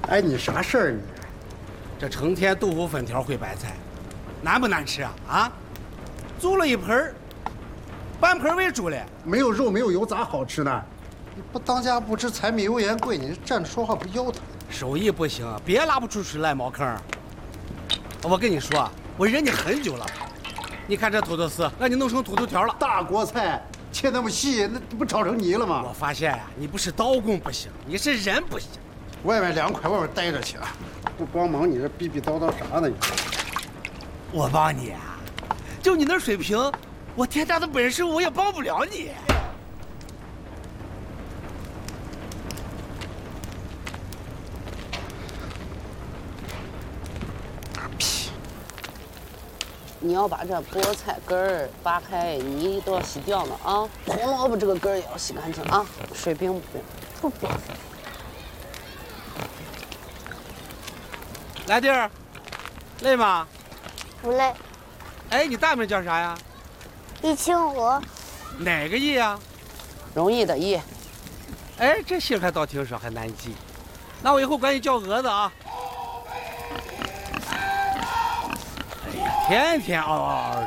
哎，你啥事儿你？ 这成天豆腐粉条烩白菜，难不难吃啊？啊，做了一盆儿，半盆喂猪了。 没有肉没有油咋好吃呢？ 你不当家不知柴米油盐贵，你站着说话不腰疼？ 手艺不行，别拉不出水来茅坑。我跟你说，我忍你很久了。你看这土豆丝，让你弄成土豆条了。 大锅菜切那么细，那不炒成泥了吗？ 我发现呀，你不是刀工不行，你是人不行。 外面凉快，外面待着去啊！不帮忙，你这逼逼叨叨啥呢？你我帮你啊，就你那水平，我天大的本事我也帮不了你。 你要把这菠菜根儿扒开，泥都要洗掉了啊！红萝卜这个根儿也要洗干净啊！水冰不冰？不冰。 来弟儿，累吗？ 不累。 哎，你大名叫啥呀？ 易清河。 哪个易呀？ 容易的易。 哎，这姓还倒挺少，还难记。那我以后管你叫蛾子啊。哎呀，天天嗷嗷嗷。